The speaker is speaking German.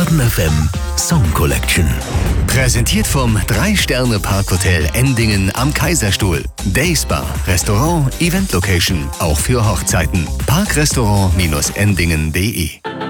Baden FM Song Collection. Präsentiert vom 3-Sterne-Parkhotel Endingen am Kaiserstuhl. Dayspa, Restaurant, Event Location, auch für Hochzeiten. Parkrestaurant-endingen.de